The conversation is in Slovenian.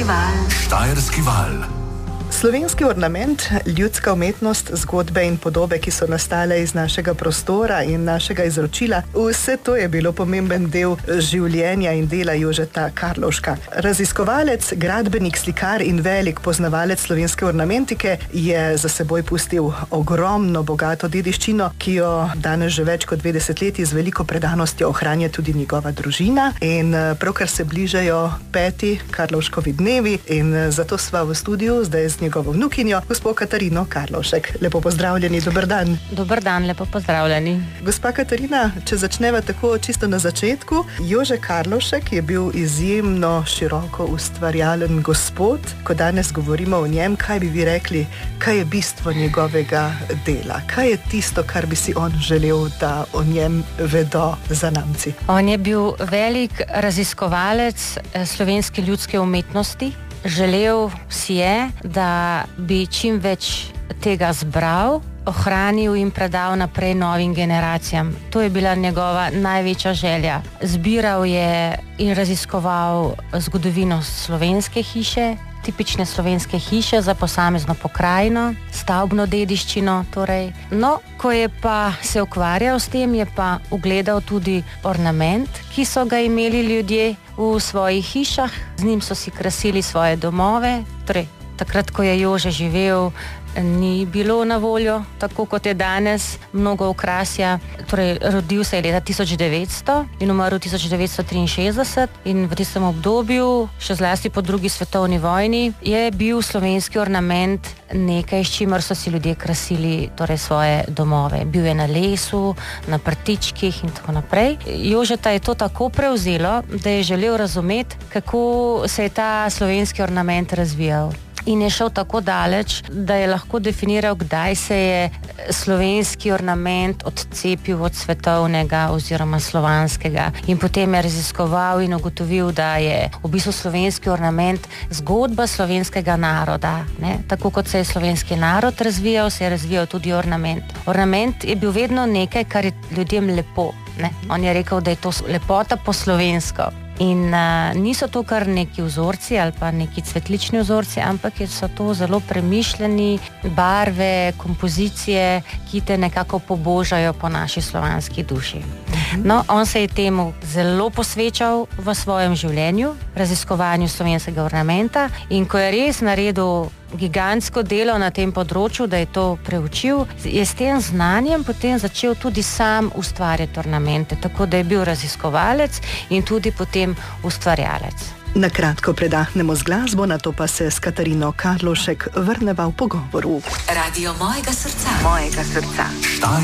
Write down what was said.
Štajerski val. Slovenski ornament, ljudska umetnost, zgodbe in podobe, ki so nastale iz našega prostora in našega izročila, vse to je bilo pomemben del življenja in dela Jožeta Karlovška. Raziskovalec, gradbenik, slikar in velik poznavalec slovenske ornamentike je za seboj pustil ogromno bogato dediščino, ki jo danes že več kot 2 desetletji z veliko predanostjo ohranja tudi njegova družina. In pravkar se bližajo 5. Karlovškovi dnevi in zato sva v studiu zdaj z njegovo vnukinjo, gospo Katarino Karlovšek. Lepo pozdravljeni, dober dan. Dober dan, lepo pozdravljeni. Gospa Katarina, če začneva tako čisto na začetku, Jože Karlovšek je bil izjemno široko ustvarjalen gospod. Ko danes govorimo o njem, kaj bi vi rekli, kaj je bistvo njegovega dela? Kaj je tisto, kar bi si on želel, da o njem vedo zanamci? On je bil velik raziskovalec slovenske ljudske umetnosti. Želel si je, da bi čim več tega zbral, ohranil in predal naprej novim generacijam. To je bila njegova največja želja. Zbiral je in raziskoval zgodovino slovenske hiše, tipične slovenske hiše za posamezno pokrajino, stavbno dediščino torej. No, ko je pa se ukvarjal s tem, je pa ugledal tudi ornament, ki so ga imeli ljudje v svojih hišah, z njim so si krasili svoje domove. Torej, takrat, ko je Jože živel, ni bilo na voljo, tako kot je danes, mnogo okrasja. Torej, rodil se je leta 1900 in umrl 1963 in v tistem obdobju, še zlasti po drugi svetovni vojni, je bil slovenski ornament nekaj, s čimer so si ljudje krasili torej svoje domove. Bil je na lesu, na prtičkih in tako naprej. Jožeta je to tako prevzelo, da je želel razumeti, kako se je ta slovenski ornament razvijal. In je šel tako daleč, da je lahko definiral, kdaj se je slovenski ornament odcepil od svetovnega oziroma slovanskega. In potem je raziskoval in ugotovil, da je v bistvu slovenski ornament zgodba slovenskega naroda. Ne? Tako kot se je slovenski narod razvijal, se je razvijal tudi ornament. Ornament je bil vedno nekaj, kar je ljudem lepo. Ne? On je rekel, da je to lepota po slovensko. In niso to kar neki vzorci ali pa neki cvetlični vzorci, ampak so to zelo premišljeni barve, kompozicije, ki te nekako pobožajo po naši slovanski duši. No, on se je temu zelo posvečal v svojem življenju, raziskovanju slovenskega ornamenta, in ko je res naredil gigantsko delo na tem področju, da je to preučil, je s tem znanjem potem začel tudi sam ustvarjati ornamente, tako da je bil raziskovalec in tudi potem ustvarjalec. Na kratko predahnemo z glasbo, nato pa se s Katarino Karlovšek vrneva v pogovoru. Radio mojega srca.